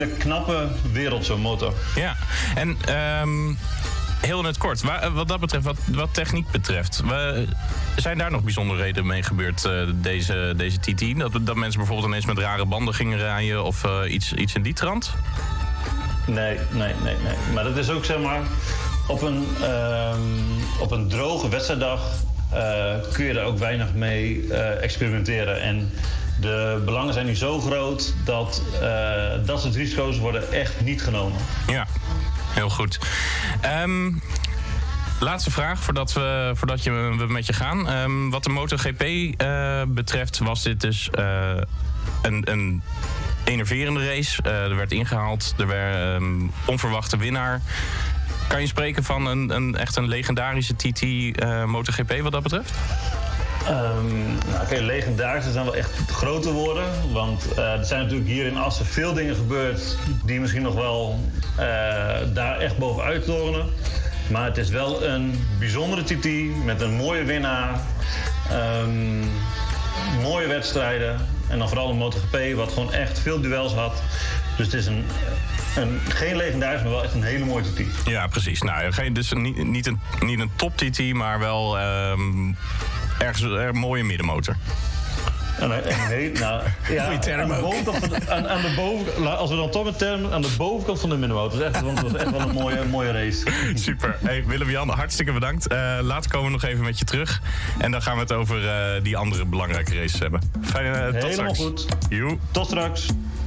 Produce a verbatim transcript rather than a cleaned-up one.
Een knappe wereldse motor. Ja, en um, heel in het kort, waar, wat dat betreft, wat, wat techniek betreft, we, zijn daar nog bijzonderheden mee gebeurd, uh, deze, deze T T? Dat, dat mensen bijvoorbeeld ineens met rare banden gingen rijden of uh, iets, iets in die trant? Nee, nee, nee, nee. Maar dat is ook, zeg maar, op een, uh, op een droge wedstrijddag uh, kun je daar ook weinig mee uh, experimenteren. En de belangen zijn nu zo groot dat uh, dat soort risico's worden echt niet genomen. Ja, heel goed. Um, laatste vraag voordat we, voordat je, we met je gaan. Um, wat de MotoGP uh, betreft was dit dus uh, een, een enerverende race. Uh, er werd ingehaald, er werd um, onverwachte winnaar. Kan je spreken van een, een echt een legendarische T T uh, MotoGP wat dat betreft? Um, nou, oké, okay, legendarisch zijn wel echt grote woorden. Want uh, er zijn natuurlijk hier in Assen veel dingen gebeurd die misschien nog wel uh, daar echt bovenuit torenen. Maar het is wel een bijzondere T T met een mooie winnaar. Um, mooie wedstrijden. En dan vooral een MotoGP wat gewoon echt veel duels had. Dus het is een, een geen legendarisch, maar wel echt een hele mooie T T. Ja, precies. Nou, geen, dus niet, niet, een, niet een top T T, maar wel um, ergens een mooie middenmotor. En, en nee, nou, ja, Goeie term aan de ook. bovenkant van de, aan, aan de boven, als we dan toch een term aan de bovenkant van de middenmotor. Dat is echt, want het was echt wel een mooie, mooie race. Super. Hey, Willem-Jan, hartstikke bedankt. Uh, later komen we nog even met je terug. En dan gaan we het over uh, die andere belangrijke races hebben. Fijne, uh, tot Helemaal straks. goed. Joe. Tot straks.